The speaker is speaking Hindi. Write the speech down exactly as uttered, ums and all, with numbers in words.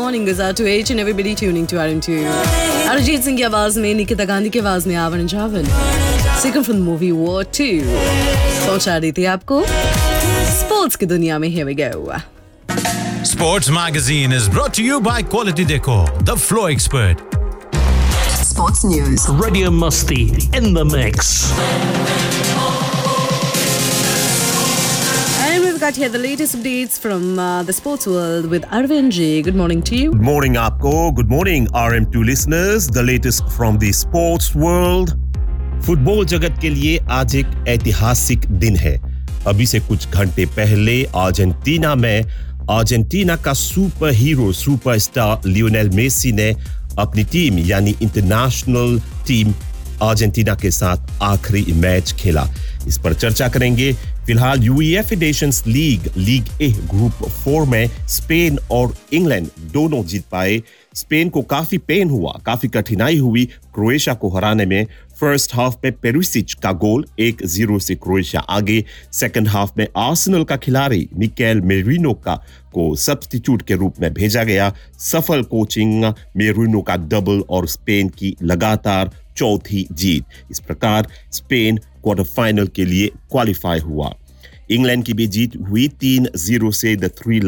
morning goes out to each and everybody tuning to R M two. Arijit Singh की आवाज में, निकिता गांधी की आवाज में आवन जावन. Second from the movie War two. पहुंचा देते आपको स्पोर्ट्स की दुनिया में. Here we go. Sports Magazine is brought to you by Quality Decor, the Flow Expert. Sports News. Radio Musti in the mix. And we've got here the latest updates from uh, the sports world with Arvind Ji. Good morning to you. Good morning, Aapko. Good morning, R M two listeners. The latest from the sports world. Football जगत के लिए आज एक ऐतिहासिक दिन है. अभी से कुछ घंटे पहले अर्जेंटीना में अर्जेंटीना का super hero superstar Lionel Messi ने अपनी टीम यानी इंटरनेशनल टीम अर्जेंटीना के साथ आखिरी मैच खेला. इस पर चर्चा करेंगे. फिलहाल यूईएफए नेशंस लीग लीग ए ग्रुप फोर में स्पेन और इंग्लैंड दोनों जीत पाए. स्पेन को काफी पेन हुआ, काफी कठिनाई हुई क्रोएशिया को हराने में. फर्स्ट हाफ में पेरिसिच का गोल एक जीरो से क्रोएशिया आगे. सेकंड हाफ में आर्सेनल का खिलाड़ी मिकेल मेरिनो का को सब्स्टिट्यूट के रूप में भेजा गया. सफल कोचिंग, मेरिनो का डबल और स्पेन की लगातार चौथी जीत. इस प्रकार स्पेन क्वार्टर फाइनल के लिए क्वालिफाई हुआ. इंग्लैंड की भी जीत हुई तीन जीरो से. The three